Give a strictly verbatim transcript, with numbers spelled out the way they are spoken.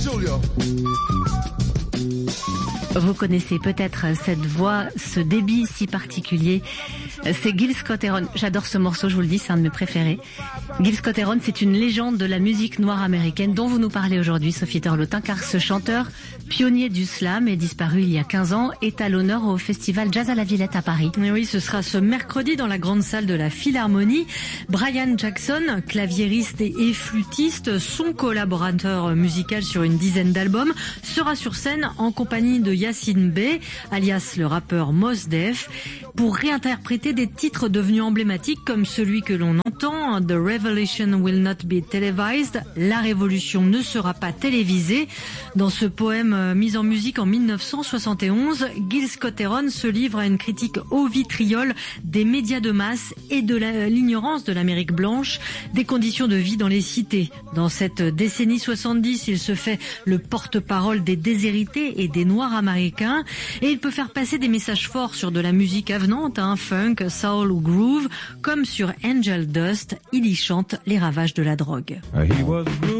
Vous connaissez peut-être cette voix, ce débit si particulier. C'est Gil Scott-Heron. J'adore ce morceau, je vous le dis, c'est un de mes préférés. Gil Scott-Heron, c'est une légende de la musique noire américaine dont vous nous parlez aujourd'hui, Sophie Torlotin, car ce chanteur, pionnier du slam, est disparu il y a quinze ans, est à l'honneur au festival Jazz à la Villette à Paris. Et oui, ce sera ce mercredi dans la grande salle de la Philharmonie. Brian Jackson, claviériste et flûtiste, son collaborateur musical sur une dizaine d'albums, sera sur scène en compagnie de Yasiin Bey, alias le rappeur Mos Def, pour réinterpréter des titres devenus emblématiques comme celui que l'on entend, The Revolution Will Not Be Televised, La Révolution ne sera pas télévisée. Dans ce poème mis en musique en mille neuf cent soixante et onze, Gil Scott-Heron se livre à une critique au vitriol des médias de masse et de la, l'ignorance de l'Amérique blanche, des conditions de vie dans les cités. Dans cette décennie soixante-dix, il se fait le porte-parole des déshérités et des Noirs américains, et il peut faire passer des messages forts sur de la musique avenante, hein, funk, soul ou groove, comme sur Angel Dust, il y chante les ravages de la drogue.